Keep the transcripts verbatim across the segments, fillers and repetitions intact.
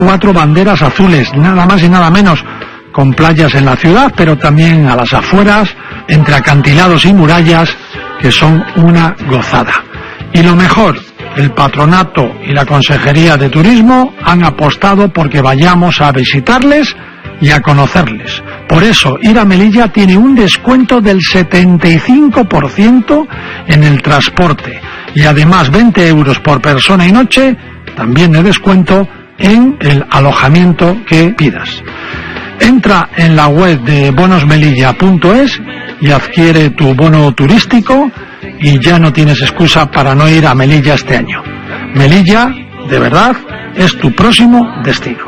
Cuatro banderas azules, nada más y nada menos, con playas en la ciudad, pero también a las afueras, entre acantilados y murallas, que son una gozada. Y lo mejor, el Patronato y la Consejería de Turismo han apostado porque vayamos a visitarles y a conocerles. Por eso, ir a Melilla tiene un descuento del setenta y cinco por ciento en el transporte y además veinte euros por persona y noche, también de descuento en el alojamiento que pidas. Entra en la web de bonos melilla punto es y adquiere tu bono turístico y ya no tienes excusa para no ir a Melilla este año. Melilla, de verdad, es tu próximo destino.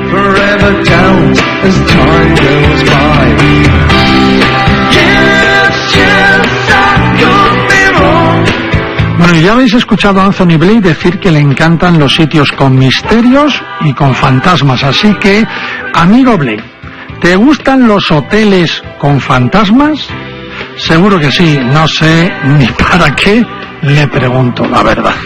Bueno, ya habéis escuchado a Anthony Blake decir que le encantan los sitios con misterios y con fantasmas, así que, amigo Blake, ¿te gustan los hoteles con fantasmas? Seguro que sí, no sé ni para qué le pregunto, la verdad.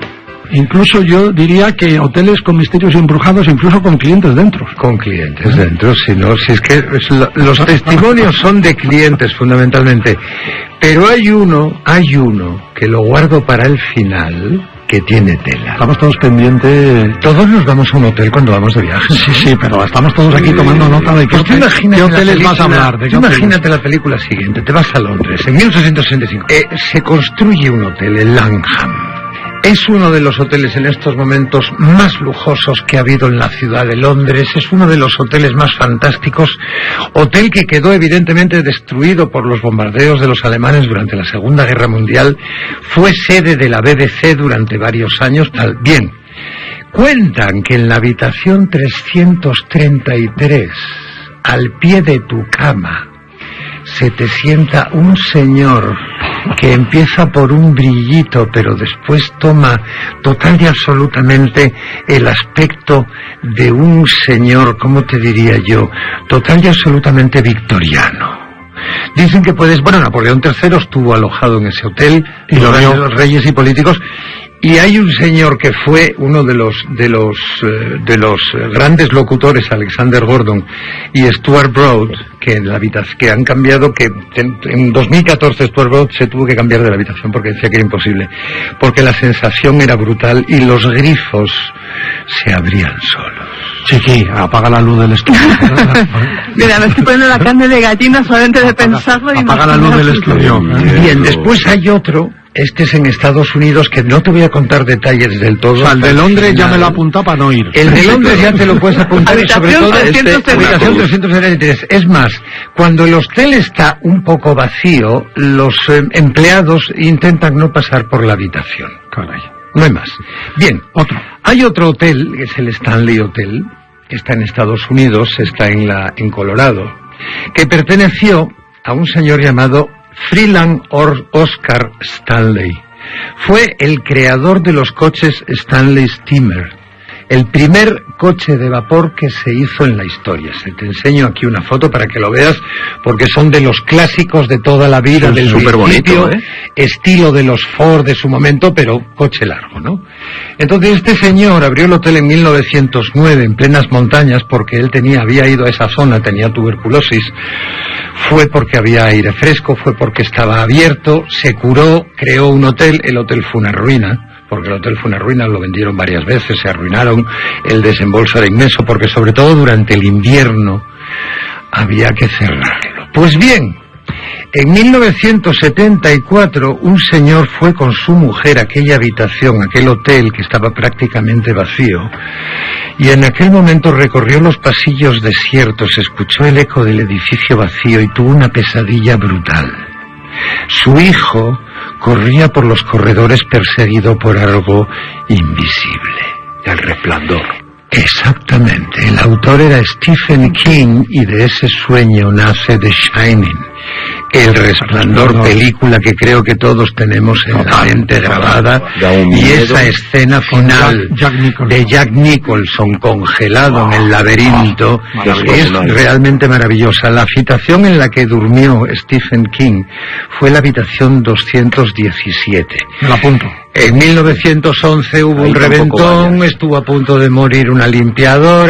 Incluso yo diría que hoteles con misterios embrujados, incluso con clientes dentro. Con clientes dentro, si no, si es que es lo, los testimonios son de clientes fundamentalmente. Pero hay uno, hay uno que lo guardo para el final, que tiene tela. Estamos todos pendientes. Todos nos vamos a un hotel cuando vamos de viaje. Sí, sí, pero estamos todos aquí tomando nota de qué, pues hotel, qué hoteles película, vas a hablar. ¿De qué imagínate la película siguiente, te vas a Londres, en mil ochocientos sesenta y cinco. Eh, se construye un hotel en Langham. Es uno de los hoteles en estos momentos más lujosos que ha habido en la ciudad de Londres. Es uno de los hoteles más fantásticos. Hotel que quedó evidentemente destruido por los bombardeos de los alemanes durante la Segunda Guerra Mundial. Fue sede de la B B C durante varios años. Tal. Bien, cuentan que en la habitación trescientos treinta y tres, al pie de tu cama, se te sienta un señor que empieza por un brillito, pero después toma total y absolutamente el aspecto de un señor, ¿cómo te diría yo? Total y absolutamente victoriano. Dicen que puedes, bueno, Napoleón tercero estuvo alojado en ese hotel, y lo veo, los reyes y políticos. Y hay un señor que fue uno de los de los eh, de los grandes locutores, Alexander Gordon y Stuart Broad, que en la habitación que han cambiado, que en, en dos mil catorce Stuart Broad se tuvo que cambiar de la habitación porque decía que era imposible, porque la sensación era brutal y los grifos se abrían solos. Chiqui, apaga la luz del estudio. Mira, me estoy poniendo la carne de gallina solamente de apaga, pensarlo. Y apaga la luz del estudio. Bien, después hay otro. Este es en Estados Unidos, que no te voy a contar detalles del todo. O sea, el de Londres ya me lo apunta para no ir. El de Londres ya te lo puedes apuntar, y sobre todo este, habitación trescientos treinta y tres. Es más, cuando el hostel está un poco vacío, los eh, empleados intentan no pasar por la habitación. Caray. No hay más. Bien, otro. Hay otro hotel, que es el Stanley Hotel, que está en Estados Unidos, está en la en Colorado, que perteneció a un señor llamado Freeland Oscar Stanley. Fue el creador de los coches Stanley Steamer, el primer coche de vapor que se hizo en la historia. Se te enseño aquí una foto para que lo veas, porque son de los clásicos de toda la vida, sí, del súper bonito, ¿eh? Estilo de los Ford de su momento, pero coche largo, ¿no? Entonces este señor abrió el hotel en mil novecientos nueve, en plenas montañas, porque él tenía, había ido a esa zona, tenía tuberculosis. Fue porque había aire fresco, fue porque estaba abierto, se curó, creó un hotel, el hotel fue una ruina, porque el hotel fue una ruina, lo vendieron varias veces, se arruinaron, el desembolso era inmenso, porque sobre todo durante el invierno había que cerrarlo. Pues bien, en mil novecientos setenta y cuatro un señor fue con su mujer a aquella habitación, aquel hotel que estaba prácticamente vacío, y en aquel momento recorrió los pasillos desiertos, escuchó el eco del edificio vacío y tuvo una pesadilla brutal. Su hijo corría por los corredores perseguido por algo invisible. El Resplandor. Exactamente. El autor era Stephen King y de ese sueño nace The Shining. El Resplandor, película que creo que todos tenemos en la mente grabada, y esa escena final Jack, Jack de Jack Nicholson congelado oh, en el laberinto oh, es realmente maravillosa. La habitación en la que durmió Stephen King fue la habitación doscientos diecisiete. Me la apunto. En mil novecientos once hubo Ahí un tampoco reventón, vayas. estuvo a punto de morir una limpiadora.